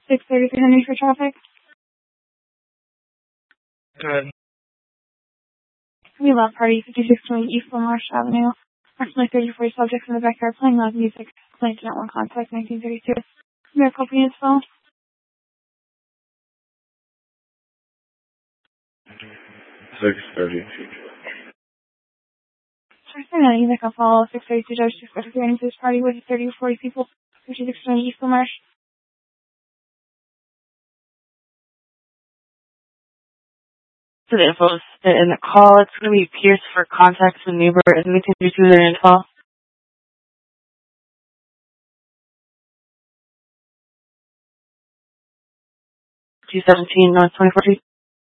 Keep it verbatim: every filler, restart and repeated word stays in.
six thirty-three Henry for traffic. Good. We love party fifty-six twenty East Lamarche Avenue. Approximately thirty to forty subjects in the backyard playing loud music. Complaint to not one contact nineteen thirty-two. Miracle Phoenix phone. six thirty. First thing that you make a follow six thirty-two Judge six thirty-three into this party with thirty to forty people. fifty-six twenty East Lamarche. To the info in the call, it's going to be Pierce for contacts with neighbor. Is anything to do with their info? two seventeen North twenty-fourth Street.